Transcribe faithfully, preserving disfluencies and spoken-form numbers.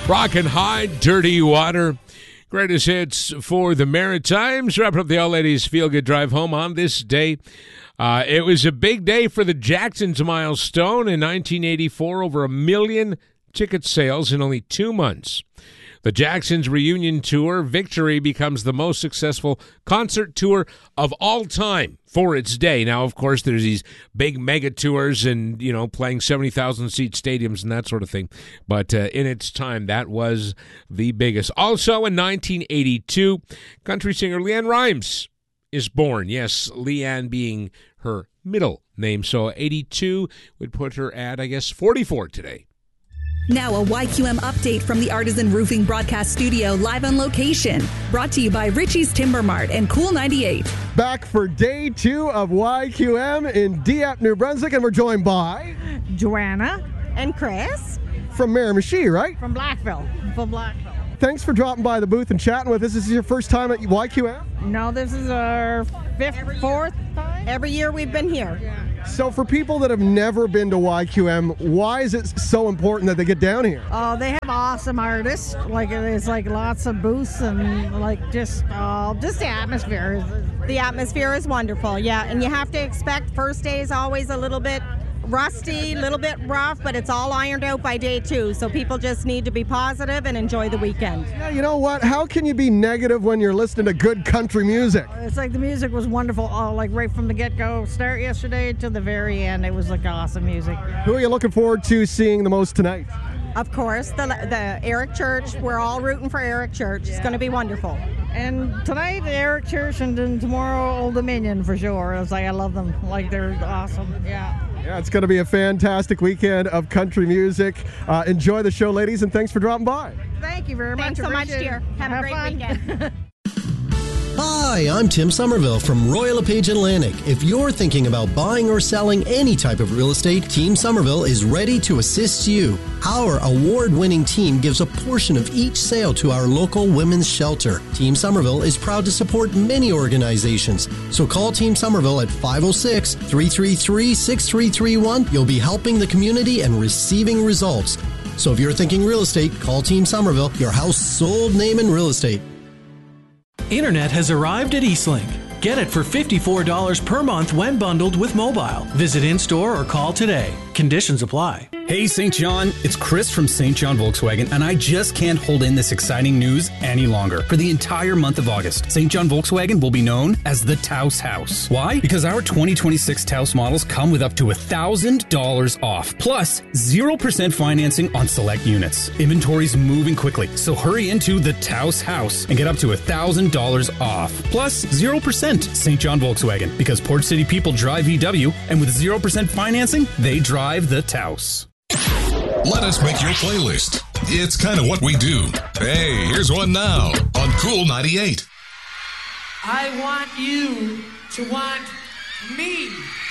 Rockin' High, Dirty Water. Greatest hits for the Maritimes. Wrapping up the All Ladies Feel Good Drive Home on this day. Uh, it was a big day for the Jacksons milestone in nineteen eighty-four. Over a million ticket sales in only two months. The Jacksons reunion tour, Victory, becomes the most successful concert tour of all time for its day. Now, of course, there's these big mega tours and, you know, playing seventy thousand seat stadiums and that sort of thing. But uh, in its time, that was the biggest. Also in nineteen eighty-two, country singer LeAnn Rimes is born. Yes, LeAnn being her middle name. So eighty-two would put her at, I guess, forty-four today. Now a Y Q M update from the Artisan Roofing Broadcast Studio, live on location. Brought to you by Richie's Timber Mart and Cool ninety-eight. Back for day two of Y Q M in Dieppe, New Brunswick, and we're joined by Joanna and Chris from Miramichi, right? From Blackville. From Blackville. Thanks for dropping by the booth and chatting with us. This is your first time at Y Q M? No, this is our fifth, Every fourth year. time. Every year we've been here. Yeah. So for people that have never been to Y Q M, why is it so important that they get down here? Oh, they have awesome artists. Like there's like lots of booths and like just uh, just the atmosphere. The atmosphere is wonderful, yeah. And you have to expect first day is always a little bit rusty, a little bit rough, but it's all ironed out by day two. So people just need to be positive and enjoy the weekend. Yeah, you know what? How can you be negative when you're listening to good country music? It's like the music was wonderful, uh, like right from the get-go, start yesterday to the very end. It was like awesome music. Who are you looking forward to seeing the most tonight? Of course, the the Eric Church. We're all rooting for Eric Church. It's going to be wonderful. And tonight, Eric Church, and then tomorrow, Old Dominion for sure. It's like I love them. Like they're awesome. Yeah. Yeah, it's going to be a fantastic weekend of country music. Uh, enjoy the show, ladies, and thanks for dropping by. Thank you very Thanks much. so much, Appreciate dear. it. Have, a great fun. weekend. Hi, I'm Tim Somerville from Royal LePage Atlantic. If you're thinking about buying or selling any type of real estate, Team Somerville is ready to assist you. Our award-winning team gives a portion of each sale to our local women's shelter. Team Somerville is proud to support many organizations. So call Team Somerville at five oh six, three three three, six three three one. You'll be helping the community and receiving results. So if you're thinking real estate, call Team Somerville, your house sold name in real estate. Internet has arrived at Eastlink. Get it for fifty-four dollars per month when bundled with mobile. Visit in-store or call today. Conditions apply. Hey, Saint John, it's Chris from Saint John Volkswagen, and I just can't hold in this exciting news any longer. For the entire month of August, Saint John Volkswagen will be known as the Taos House. Why? Because our twenty twenty-six Taos models come with up to one thousand dollars off, plus zero percent financing on select units. Inventory's moving quickly, so hurry into the Taos House and get up to one thousand dollars off, plus zero percent Saint John Volkswagen, because Port City people drive V W, and with zero percent financing, they drive the Taos. Let us make your playlist. It's kind of what we do. Hey, here's one now on Cool ninety-eight. I want you to want me.